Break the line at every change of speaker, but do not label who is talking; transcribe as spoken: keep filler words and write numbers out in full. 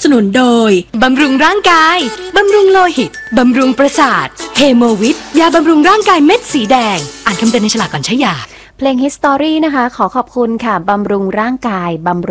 นุนโดย
บำรุงร่างกายบำรุงโลหิตบำรุงประสาทเฮโมวิทยาบำรุงร่างกายเม็ดสีแดงอ่านคำเตือนในฉลากก่อนใช้ยา
เพลง History นะคะขอขอบคุณค่ะบำรุงร่างกายบำรุง